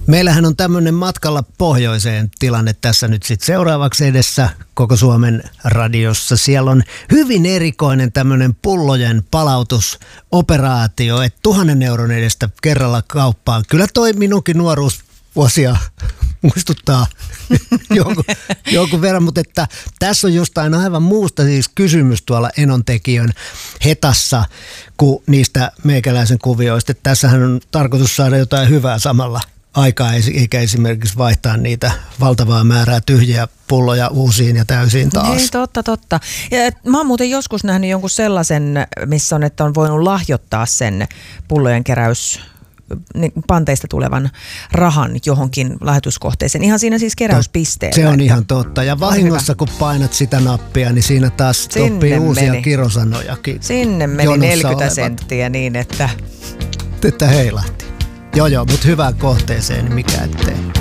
Meillähän on tämmöinen matkalla pohjoiseen tilanne tässä nyt sitten seuraavaksi edessä koko Suomen radiossa. Siellä on hyvin erikoinen tämmöinen pullojen palautusoperaatio, että 1 000 euron edestä kerralla kauppaan. Kyllä toi minunkin nuoruusvuosia muistuttaa jonkun verran, mutta että tässä on jostain aivan muusta siis kysymys tuolla Enontekiön Hetassa kuin niistä meikäläisen kuvioista. Että tässähän on tarkoitus saada jotain hyvää samalla aikaa, eikä esimerkiksi vaihtaa niitä valtavaa määrää tyhjiä pulloja uusiin ja täysiin taas. Ei, totta. Ja mä oon muuten joskus nähnyt jonkun sellaisen, missä on, että on voinut lahjoittaa sen pullojen keräys panteista tulevan rahan johonkin lahjoituskohteeseen. Ihan siinä siis keräyspisteellä. Se on ihan totta. Ja vahingossa kun painat sitä nappia, niin siinä taas oppii uusia kirosanojakin. Sinne meni 40 senttiä niin, että heilahti. Joo, mutta hyvään kohteeseen, niin mikä ettei.